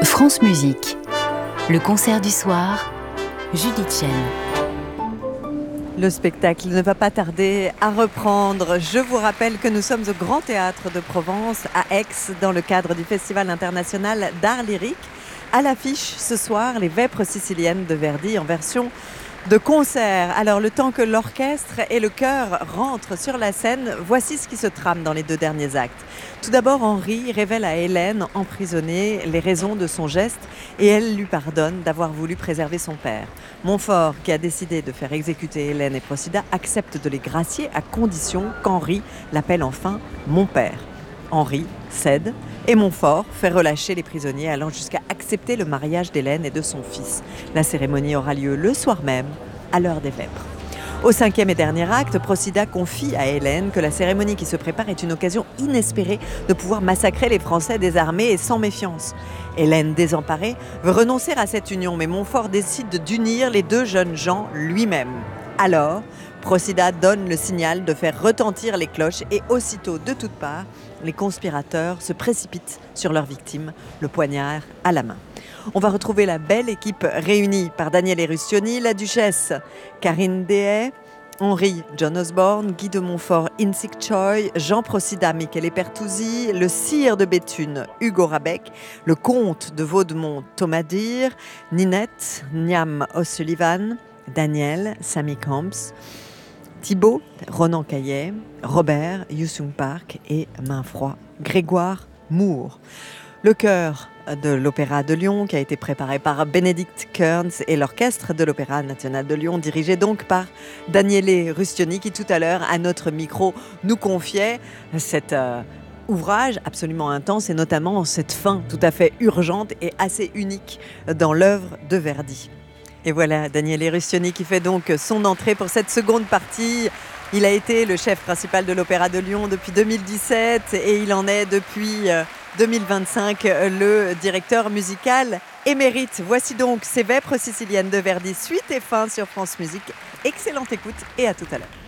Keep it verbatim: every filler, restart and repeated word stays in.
France Musique, le concert du soir, Judith Chen. Le spectacle ne va pas tarder à reprendre. Je vous rappelle que nous sommes au Grand Théâtre de Provence à Aix dans le cadre du Festival international d'art lyrique. À l'affiche ce soir, les Vêpres siciliennes de Verdi en version de concert. Alors le temps que l'orchestre et le chœur rentrent sur la scène, voici ce qui se trame dans les deux derniers actes. Tout d'abord, Henri révèle à Hélène, emprisonnée, les raisons de son geste et elle lui pardonne d'avoir voulu préserver son père. Montfort, qui a décidé de faire exécuter Hélène et Procida, accepte de les gracier à condition qu'Henri l'appelle enfin « mon père ». Henri cède et Montfort fait relâcher les prisonniers allant jusqu'à accepter le mariage d'Hélène et de son fils. La cérémonie aura lieu le soir même, à l'heure des Vêpres. Au cinquième et dernier acte, Procida confie à Hélène que la cérémonie qui se prépare est une occasion inespérée de pouvoir massacrer les Français désarmés et sans méfiance. Hélène, désemparée, veut renoncer à cette union, mais Montfort décide d'unir les deux jeunes gens lui-même. Alors, Procida donne le signal de faire retentir les cloches et aussitôt, de toutes parts, les conspirateurs se précipitent sur leur victime, le poignard à la main. On va retrouver la belle équipe réunie par Daniele Rustioni, la duchesse Karine Dehaye, Henri John Osborne, Guy de Montfort Insik Choi, Jean Procida Michele Pertusi, le sire de Béthune Hugo Rabec, le comte de Vaudemont Thomas Dir, Ninette Niam O'Sullivan, Daniel Sammy Camps, Thibaut Ronan Caillet, Robert Yousung Park et Mainfroid Grégoire Moore. Le chœur de l'Opéra de Lyon qui a été préparé par Bénédicte Kearns et l'Orchestre de l'Opéra National de Lyon dirigé donc par Daniele Rustioni qui tout à l'heure à notre micro nous confiait cet euh, ouvrage absolument intense et notamment cette fin tout à fait urgente et assez unique dans l'œuvre de Verdi. Et voilà Daniele Rustioni qui fait donc son entrée pour cette seconde partie. Il a été le chef principal de l'Opéra de Lyon depuis deux mille dix-sept et il en est depuis deux mille vingt-cinq le directeur musical émérite. Voici donc ces Vêpres siciliennes de Verdi, suite et fin sur France Musique. Excellente écoute et à tout à l'heure.